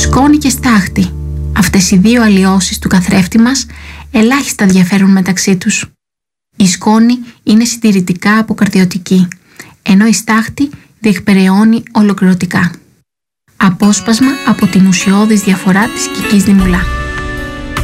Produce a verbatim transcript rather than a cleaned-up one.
Σκόνη και στάχτη. Αυτές οι δύο αλλοιώσεις του καθρέφτη μας ελάχιστα διαφέρουν μεταξύ τους. Η σκόνη είναι συντηρητικά αποκαρδιωτική, ενώ η στάχτη διεκπεραιώνει ολοκληρωτικά. Απόσπασμα από την ουσιώδης διαφορά της Κικής Δημουλά.